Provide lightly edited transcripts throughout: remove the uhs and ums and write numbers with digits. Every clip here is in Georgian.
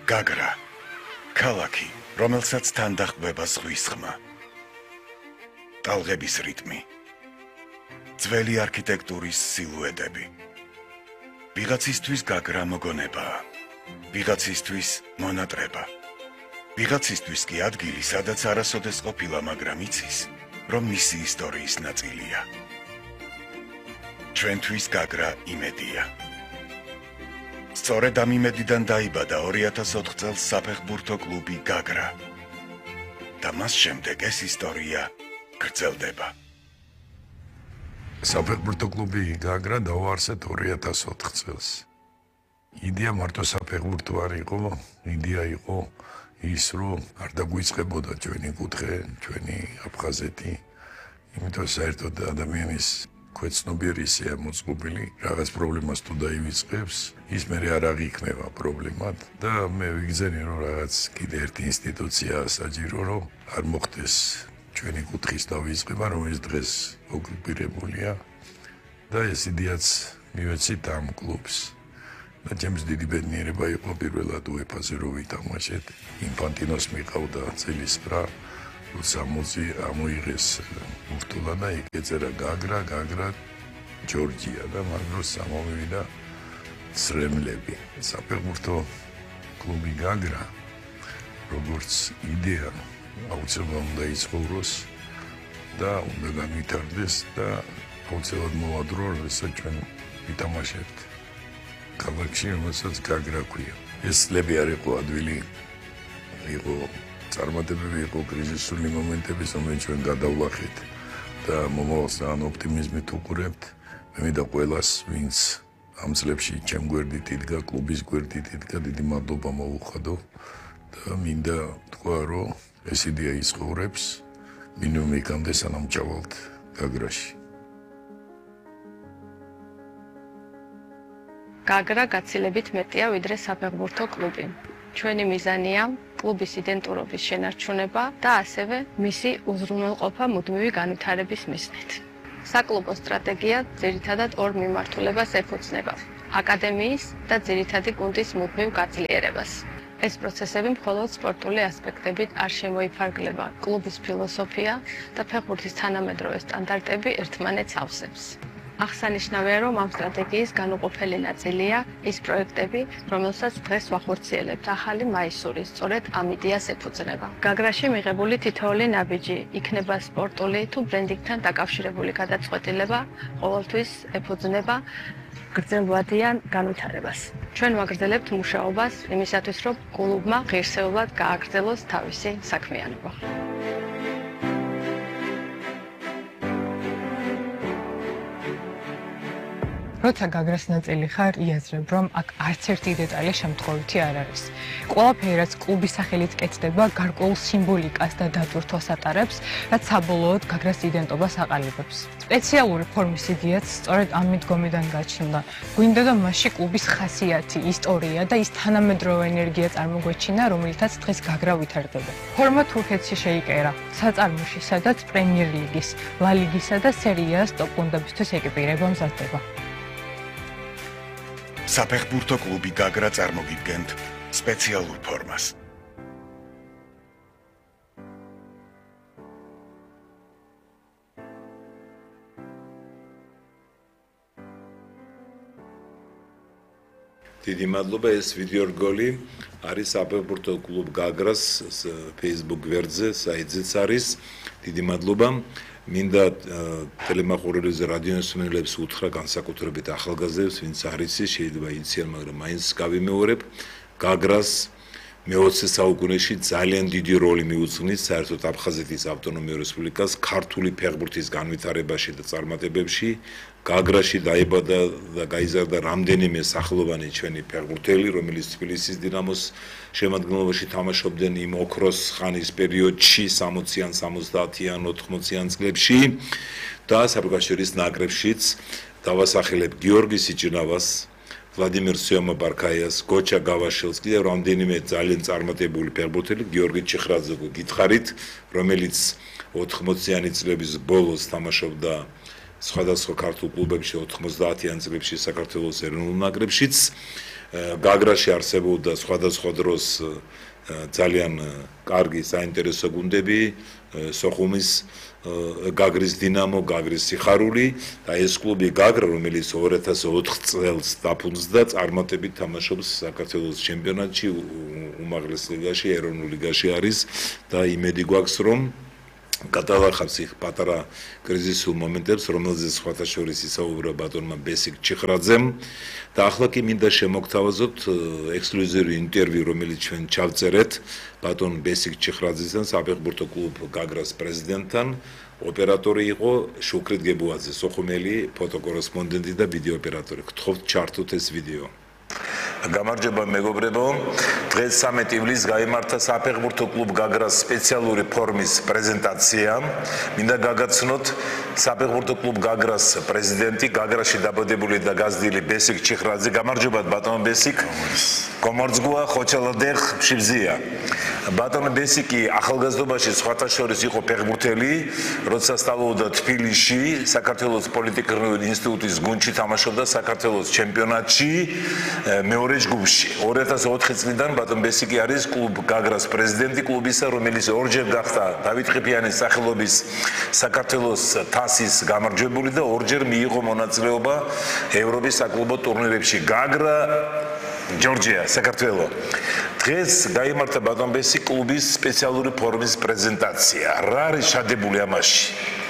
გაგრა, ქალაქი, რომელსაც თან დაჰყვება ზღვის ხმა. ტალღების რიტმი, ძველი არქიტექტურის სილუეტები. ვიღაცისთვის გაგრა მოგონებაა, ვიღაცისთვის მონატრება. ვიღაცისთვის კი ადგილი, სადაც არასოდეს ყოფილა, მაგრამ იცის, რომ მისი ისტორიის ნაწილია. ჩვენთვის გაგრა იმედია. სწორედ ამ იმედიდან დაიბადა 2004 წელს საფეხბურთო კლუბი გაგრა. და მას შემდეგ ეს ისტორია გრძელდება. საფეხბურთო კლუბი გაგრა დაუარსეთ 2004 წელს. იდეა მარტო საფეხბურთო არ იყო, იდეა იყო ის, რომ არ დაგვიწყებოდა ჩვენი კუთხე, ჩვენი აფხაზეთი, იმიტომ საერთოდ ადამიანის ქვეცნობიერისია მოწყობილი, რაღაც პრობლემას თუ დაივიწყებს, ის მერე არ აღიქმება პრობლემად და მე ვიგზენი რომ რაღაც კიდე ერთი ინსტიტუცია საჭირო, რომ არ მოხდეს ჩვენი კუთხის დავიწყება, რომელიც დღეს ოკუპირებულია და ეს იდეაც მივეცით ამ კლუბს. და ჩემს დიდი ბედნიერება იყო პირველად UEFA-ზე რომ ვითამაშეთ. ინფანტინოს მიყავდა წელი 9, 60 ამოიღეს მურთულა და იქ ეწერა გაგრა ჯორჯია და მან დროს ამოვიდა სრემლები. საფეხბურთო კლუბი გაგრა როგორც იდეა აუცილებლად უნდა იცხოვროს და უნდა განვითარდეს და აუცილებლად მოვადრო, როდესაც ჩვენ ვითამაშეთ ქალაქში, რომელსაც გაგრა ქვია. ეს წლები არ იყო ადვილი, იყო წარმატებები, იყო კრიზისული მომენტები, რომელიც ჩვენ გადავლახეთ და მომავალს ძალიან ოპტიმიზმით უყურებთ. მე მინდა ყველას, ვინც ამ წლებში ჩემ გვერდით იდგა, კლუბის გვერდით იდგა, დიდი მადლობა მოუხადო და მინდა თქვა, რომ ეს იდეა იცხოვრებს, მინიმუმ იქამდე სანამ ჩავალთ გაგრაში. გაგრა გაცილებით მეტია ვიდრე საფეხბურთო კლუბი. ჩვენი მიზანია კლუბის იდენტურობის შენარჩუნება და ასევე მისი უზრუნველყოფა მუდმივი განვითარების მიზნით. საკლუბო სტრატეგია ძირითადად ორ მიმართულებას ეფუძნება: აკადემიის და ძირითადი გუნდის მუდმივ გაძლიერებას. ეს პროცესები მხოლოდ სპორტული ასპექტებით არ შემოიფარგლება. კლუბის ფილოსოფია და ფეხბურთის თანამედროვე სტანდარტები ერთმანეთს ავსებს. აღსანიშნავია, რომ ამ სტრატეგიის განუყოფელი ნაწილია ის პროექტები, რომელსაც დღეს ვახორციელებთ. ახალი მაისური სწორედ ამ იდეას ეფუძნება. გაგრაში მიღებული თითოეული ნაბიჯი, იქნება სპორტული თუ ბრენდინგთან დაკავშირებული გადაწყვეტილება, ყოველთვის ეფუძნება გრძელვადიან განვითარებას. ჩვენ ვაგრძელებთ მუშაობას იმისათვის, რომ კლუბმა ღირსეულად გააგრძელოს თავისი საქმიანობა. როცა გაგრას ნაწილი ხარ, იაზრებ, რომ აქ არც ერთი დეტალი შემთხვევითი არ არის. ყველაფერი, რაც კლუბის სახელით კეთდება, გარკვეულ სიმბოლიკას და დატვირთვას ატარებს, რაც საბოლოოდ გაგრას იდენტობას აყალიბებს. სპეციალური ფორმის იდეაც სწორედ ამ მიდგომიდან გაჩნდა. გვინდა და მასში კლუბის ხასიათი, ისტორია და ის თანამედროვე ენერგია წარმოგვეჩინა, რომელთაც დღეს გაგრა ვითარდება. ფორმა თურქეთში შეიკერა, საწარმოში, სადაც პრემიერ ლიგის, ლა ლიგისა და სერია A-ს ტოპ გუნდებისთვის ეკიპირება მზადდება. საფეხბურთო კლუბი გაგრა წარმოგიდგენთ სპეციალურ ფორმას. დიდი მადლობა, ეს ვიდეო რგოლი არის საფეხბურთო კლუბ გაგრას Facebook გვერდზე, საიტზეც არის. დიდი მადლობა. მინდა ტელემაყურებელს რადიოსმენელებს უთხრა განსაკუთრებით ახალგაზრდებს, ვინც არ იცის, შეიძლება იციან, მაგრამ მაინც გავიმეორებ, გაგრას მე-20 საუკუნეში ძალიან დიდი როლი მიუძღვნის საერთოდ აფხაზეთის ავტონომიურ რესპუბლიკას ქართული ფეხბურთის განვითარებაში და წარმატებებში. გაგრაში დაიბადა და გაიზარდა რამდენიმე სახელოვანი ჩვენი ფეხბურთელი, რომელიც თბილისის დინამოს შემადგენლობაში თამაშობდნენ იმ ოქროს ხანის პერიოდში 60-იან, 70-იან, 80-იან წლებში და საფრანგეთის ნაკრებშიც დავასახელებ გიორგი სიჭინავას, ვლადიმერ სიომაბარქაიას, გოჩა გავაშელს, კიდევ რამდენიმე ძალიან წარმატებული ფეხბურთელი, გიორგი ჩიხრაძე გითხარით, რომელიც 80-იანი წლების ბოლოს თამაშობდა სხვადასხვა ქართულ კლუბებში, 90-იან წლებში საქართველოს ეროვნულ ნაკრებშიც გაგრაში არსებობდა სხვადასხვა დროს ძალიან კარგი საინტერესო გუნდები, სოხუმის გაგრის დინამო, გაგრის სიხარული და ეს კლუბი გაგრა, რომელიც 2004 წელს დაფუძნდა, წარმატებით თამაშობს საქართველოს ჩემპიონატში, უმაღლეს ლიგაში, ეროვნულ ლიგაში არის და იმედი გვაქვს, რომ გადავახავს იქ პატარა კრიზისულ მომენტებს, რომელზეც სხვათა შორის ისაუბრა ბატონმა ბესიკ ჩიხრაძემ და ახლა კი მინდა შემოგთავაზოთ ექსკლუზიური ინტერვიუ, რომელიც ჩვენ ჩავწერეთ ბატონ ბესიკ ჩიხრაძესთან, საფეხბურთო კლუბ გაგრას პრეზიდენტთან. ოპერატორი იყო შუქრით გებუაძე, სოხუმელი ფოტოკორესპონდენტი და ვიდეო ოპერატორი. გთხოვთ ჩართოთ ეს ვიდეო. გამარჯობა მეგობრებო, დღეს 13 ივლისს გაიმართა საფეხბურთო კლუბ გაგრას სპეციალური ფორმის პრეზენტაცია. მინდა გაგაცნოთ საფეხბურთო კლუბ გაგრას პრეზიდენტი, გაგრაში დაბადებული და გაზრდილი ბესიკ ჩიხრაძე. გამარჯობა ბატონო ბესიკ. კომორძგუა ხოჩალადეხ ფშიბზია. ბატონო ბესიკი ახალგაზრდობაში სხვათა შორის იყო ფეხბურთელი, როცა სწავლობდა თბილისში, საქართველოს პოლიტექნიკური ინსტიტუტის გუნდში თამაშობდა საქართველოს ჩემპიონატში. მეორე ჯგუფში 2004 წლიდან ბატონ ბესიკი არის კლუბ გაგრას პრეზიდენტი, კლუბისა, რომელიც ორჯერ გახდა დავით ყიფიანის სახელობის საქართველოს თასის გამარჯვებული და ორჯერ მიიღო მონაწილეობა ევროპის საკლუბო ტურნირებში. გაგრა ჯორჯია, საქართველო. დღეს გაიმართა ბატონ ბესიკ კლუბის სპეციალური ფორმის პრეზენტაცია. რა არის შადებული ამაში?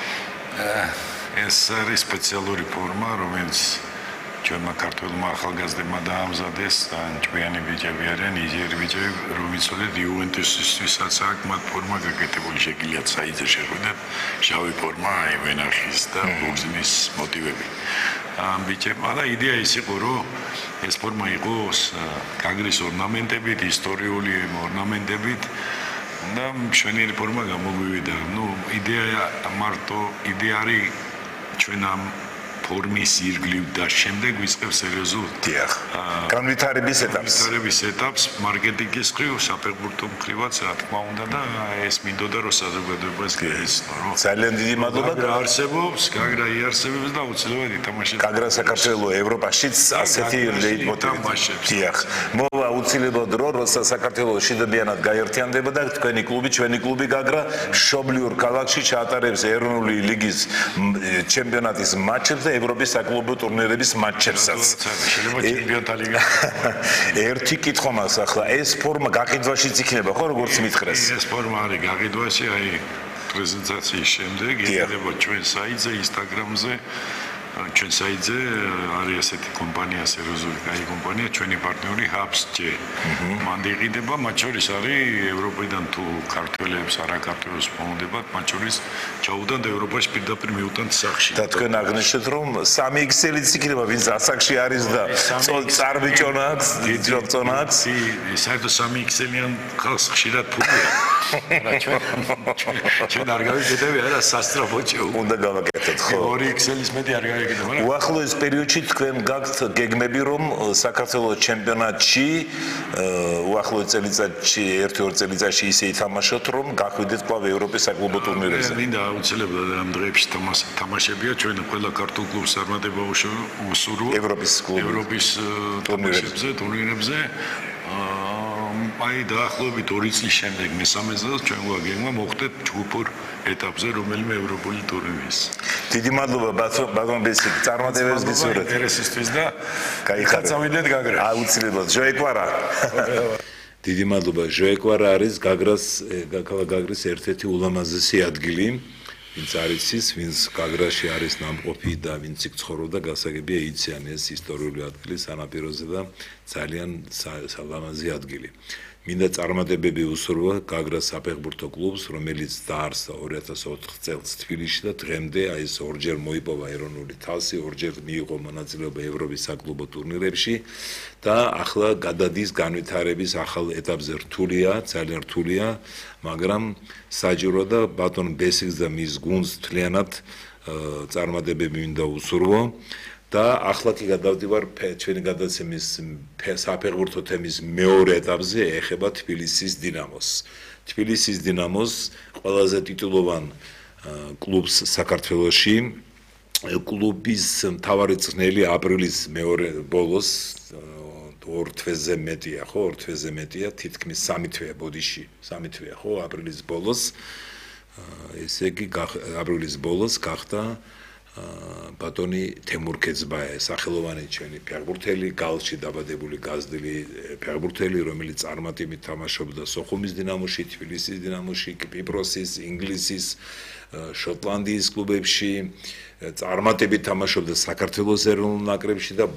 ეს არის სპეციალური ფორმა, რომელიც ჩვენმა ქართველმა ახალგაზრდებმა დაამზადეს და ჭკვიანი ბიჭები არიან, ნიჟიერი ბიჭები, რომლებიც იუვენტუსისთვისაც აქვს მათ ფორმა გაკეთებული, შეგიძლიათ საიტზე შეხვიდეთ, შავი ფორმა, ვენახის და ბუგზინის მოტივები. ამ ბიჭებმა და იდეა ის იყო, რომ ეს ფორმა იყოს გაგრის ორნამენტებით, ისტორიული ორნამენტებით და მშვენიერი ფორმა გამოგვივიდა. იდეა არის ჩვენ ამ ფორმის ირგლივ და შემდეგ ვიწყებს სერიოზულ განვითარების ეტაპს, მარკეტინგის მხრივ, საფეხბურთო მხრივაც, რა თქმა უნდა და ეს მინდოდა რომ საზოგადოებას გაეცნო. ძალიან დიდი მადლობა. გაგრა არსებობს, გაგრა იარსებებს და უცილებლად ითამაშებს. გაგრა საქართველოს ევროპაშიც ასეთი ლეიტმოტივით. მოვა უცილებლად როცა საქართველოს შიდობიანად გაერთიანდება და თქვენი კლუბი, ჩვენი კლუბი გაგრა მშობლიურ ქალაქში ჩაატარებს ეროვნული ლიგის ჩემპიონატის მატჩებს და ევროპის საკლუბო ტურნირების მატჩებსაც. შეიძლება ჩემპიონთა ლიგა. ერთი კითხვა მაქვს ახლა, ეს ფორმა გაყიდვაშიც იქნება ხო, როგორც მითხრეს? ეს ფორმა არის გაყიდვაში, აი პრეზენტაციის შემდეგ იქნება ჩვენ საიტზე, Instagram-ზე. ჩვენ საიტზე არის ასეთი კომპანია, სერიოზული კაი კომპანია, ჩვენი პარტნიორი HubsJ. მან იყიდება, მათ შორის არის ევროპიდან თუ ქართველებს, არა ქართველებს მომდებათ, მათ შორის ჩაუდან და ევროპაში პირდაპირ მიუტანთ სახში. და თქვენ აღნიშნეთ, რომ 3XL-იც იქნება, ვინც ასაკში არის და წარბიჭონა აქვს, ძიძოწონა აქვს. საერთოდ 3XL-იან ხალხს ხშირად ფულია. ჩვენ არ გავიგებები, არა სასტრაფოჭე. უნდა გავაკეთოთ, ხო? 2XL-ის მეტი არ გავიგებია. უახლოეს პერიოდში თქვენ გაქვთ გეგმები, რომ საქართველოს ჩემპიონატში უახლოეს წელიწადში, 1-2 წელიწადში ისე ითამაშოთ, რომ გახვიდეთ კვლავ ევროპის საკლუბო ტურნირებზე. მინდა აუცილებლად ამ დღეებში თამაშებია ჩვენ ყველა ქართულ კლუბს წარმატება უსურვო ევროპის ტურნირებზე. აი დაახლოებით 2 წლის შემდეგ მესამე წელს ჩვენ გვაგეგმა მოხდეთ ჯგუფურ ეტაპზე რომელიმე ევროპული ტურნირის. დიდი მადლობა ბატონ ბესიკ, წარმატებებს გისურვებთ. ინტერესისთვის და გაიხარეთ. წავიდეთ გაგრა. აუცილებლად ჟოეკვარა. დიდი მადლობა. ჟოეკვარა არის გაგრის ერთ-ერთი ულამაზესი ადგილი. ვინც არის ის, ვინც გაგრაში არის ნამყოფი და ვინც იქ ცხოვრობდა, გასაგებია იციან ეს ისტორიული ადგილი სანაპიროზე და ძალიან სალამაზი ადგილი. მინდა წარმატებები უსურვა გაგრას საფეხბურთო კლუბს, რომელიც დაარსდა 2004 წელს თბილისში და დღემდე აი ეს ორჯერ მოიპოვა ეროვნული თასი, ორჯერ მიიღო მონაწილეობა ევროპის საკლუბო ტურნირებში და ახლა გადადის განვითარების ახალ ეტაპზე. რთულია, ძალიან რთულია, მაგრამ საჭირო და ბატონ ბესიკს და მის გუნდს მთლიანად წარმატებები მინდა უსურვო. და ახლა კი გადავდივარ ჩვენი გადაცემის საფეხბურთო თემის მეორე ეტაპზე, ეხება თბილისის დინამოს. თბილისის დინამოს ყველაზე ტიტულოვან კლუბს საქართველოში. კლუბის მთავარი წვრთნელი აპრილის მეორე ბოლოს ორ თვეზე მეტია, ხო, ორ თვეზე მეტია, თითქმის 3 თვეა ბოდიში, 3 თვეა, ხო, აპრილის ბოლოს. ესე იგი აპრილის ბოლოს გახდა ბატონი თემურ ქეძბაია, სახელოვანი ჩვენი ფეხბურთელი, გალში დაბადებული გაზრდილი ფეხბურთელი, რომელიც წარმატებით თამაშობდა სოხუმის დინამოში, თბილისის დინამოში, კვიპროსის, ინგლისის, შოტლანდიის კლუბებში, წარმატებით თამაშობდა საქართველოს ეროვნულ ნაკრებში და